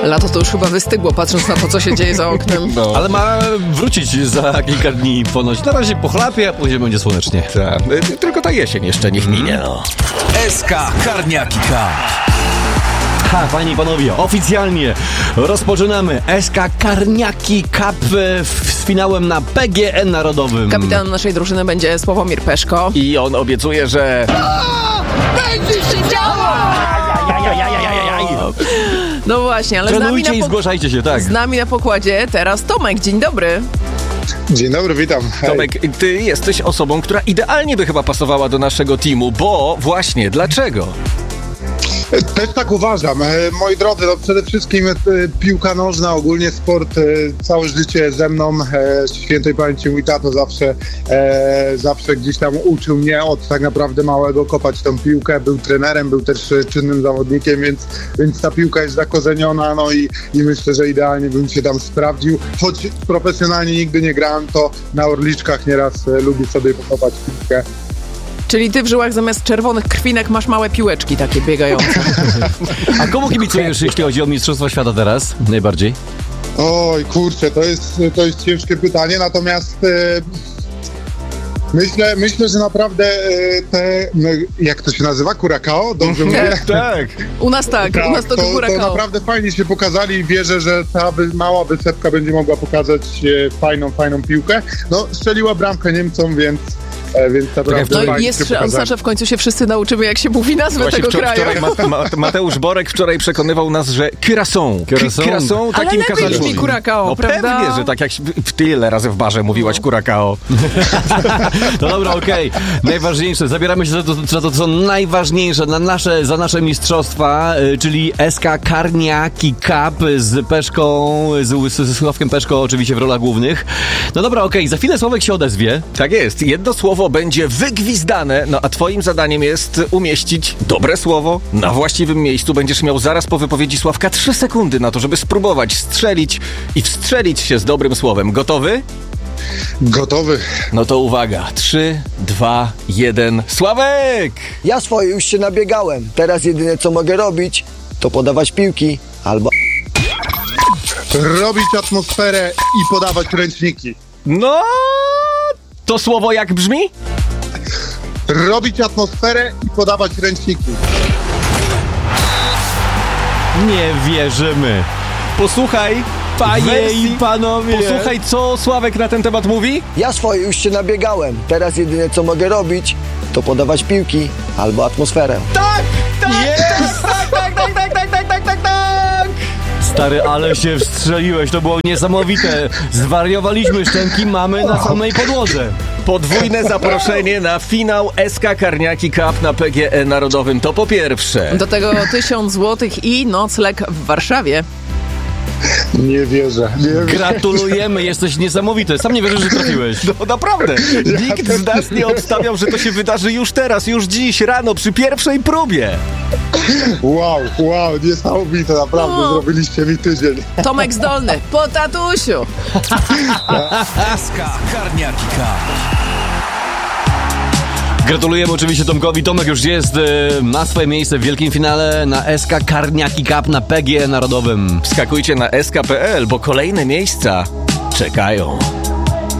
Lato to już chyba wystygło, patrząc na to, co się dzieje za oknem. No. Ale ma wrócić za kilka dni ponoć. Na razie pochlapie, a później będzie słonecznie. Tak. Tylko ta jesień jeszcze niech minie, no. SK Karniaki Cup. Ha, panie i panowie, oficjalnie rozpoczynamy SK Karniaki Cup z finałem na PGE Narodowym. Kapitanem naszej drużyny będzie Sławomir Peszko. I on obiecuje, że... Będzie się działo! No właśnie, ale Trenujcie i zgłaszajcie się, tak. Z nami na pokładzie teraz Tomek. Dzień dobry. Dzień dobry, witam. Hej. Tomek, ty jesteś osobą, która idealnie by chyba pasowała do naszego teamu, bo właśnie, dlaczego? Też tak uważam. Moi drodzy, no przede wszystkim piłka nożna, ogólnie sport, całe życie ze mną. Świętej pamięci mój tato zawsze gdzieś tam uczył mnie od tak naprawdę małego kopać tą piłkę. Był trenerem, był też czynnym zawodnikiem, więc ta piłka jest zakorzeniona, no i myślę, że idealnie bym się tam sprawdził. Choć profesjonalnie nigdy nie grałem, to na Orliczkach nieraz lubię sobie pokopać piłkę. Czyli ty w żyłach zamiast czerwonych krwinek masz małe piłeczki takie biegające. A komu kibicujesz, jeśli chodzi o Mistrzostwo Świata teraz? Najbardziej? Oj, kurczę, to jest ciężkie pytanie, natomiast myślę, że naprawdę jak to się nazywa? Curacao? Dobrze mówię? Tak. U nas tak, u nas to Curacao. To naprawdę fajnie się pokazali i wierzę, że ta mała wysepka będzie mogła pokazać fajną piłkę. No, strzeliła bramkę Niemcom, więc naprawdę No i jest szansa, że w końcu się wszyscy nauczymy, jak się mówi nazwę Właśnie tego kraju. wczoraj Mateusz Borek wczoraj przekonywał nas, że Curaçao. Curaçao. Ale Takim lepiej kazali. brzmi Curacao, No prawda? pewnie, że tak jak w tyle razy w barze mówiłaś Curacao. No dobra, okej. Najważniejsze, zabieramy się za to, co najważniejsze za nasze mistrzostwa, czyli SK Karniaki Cup z Peszką, z Sławkiem Peszko oczywiście w rolach głównych. No dobra, okej, za chwilę Sławek się odezwie. Tak jest. Jedno słowo będzie wygwizdane, no a twoim zadaniem jest umieścić dobre słowo na właściwym miejscu. Będziesz miał zaraz po wypowiedzi Sławka 3 sekundy na to, żeby spróbować strzelić i wstrzelić się z dobrym słowem. Gotowy? Gotowy. No to uwaga. 3, 2, 1. Sławek! Ja swoje już się nabiegałem. Teraz jedyne co mogę robić, to podawać piłki albo... Robić atmosferę i podawać ręczniki. No, to słowo jak brzmi? Robić atmosferę i podawać ręczniki. Nie wierzymy. Posłuchaj, Panie i panowie. Posłuchaj, co Sławek na ten temat mówi. Ja swoje już się nabiegałem. Teraz jedyne co mogę robić, to podawać piłki albo atmosferę. Stary, ale się wstrzeliłeś, to było niesamowite. Zwariowaliśmy, szczęki mamy na samej podłodze. Podwójne zaproszenie na finał SK Karniaki Cup na PGE Narodowym. To po pierwsze. Do tego 1000 złotych i nocleg w Warszawie. Nie wierzę. Gratulujemy, jesteś niesamowity. Sam nie wierzysz, że trafiłeś. No naprawdę. Nikt z nas nie obstawiał, że to się wydarzy już teraz, już dziś rano, przy pierwszej próbie. Wow, niesamowite, naprawdę, No. zrobiliście mi tydzień. Tomek Zdolny, po tatusiu. SK Karniaki Cup. Gratulujemy oczywiście Tomkowi. Tomek już jest, ma swoje miejsce w wielkim finale na SK Karniaki Cup na PGE Narodowym. Wskakujcie na sk.pl, bo kolejne miejsca czekają.